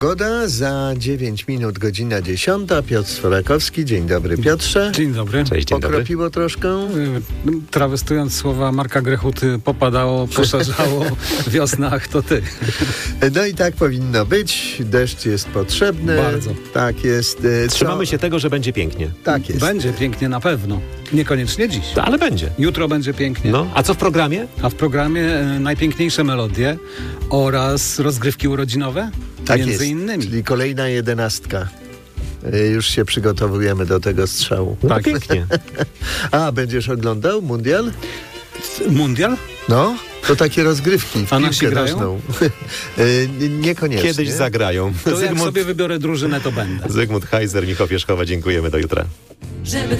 Pogoda za 9 minut, godzina 10. Piotr Sworakowski. Dzień dobry, Piotrze. Dzień dobry. Cześć, dzień dobry. Pokropiło troszkę? Trawestując słowa Marka Grechuty, popadało, poszarzało, wiosna, ach to ty. No i tak powinno być. Deszcz jest potrzebny. Bardzo. Tak jest. Trzymamy się tego, że będzie pięknie. Tak jest. Będzie pięknie na pewno. Niekoniecznie dziś. Ale będzie. Jutro będzie pięknie. No, a co w programie? A w programie najpiękniejsze melodie oraz rozgrywki urodzinowe. Tak między jest. innymi. Czyli kolejna 11. Już się przygotowujemy do tego strzału. No Tak. pięknie. A, będziesz oglądał mundial? Mundial? No, to takie rozgrywki w A nasi piłkę grają? nożną. Niekoniecznie. Kiedyś zagrają. To jak sobie wybiorę drużynę, to będę. Zygmunt Heiser, Michał Pierzchowa, dziękujemy, do jutra. Żeby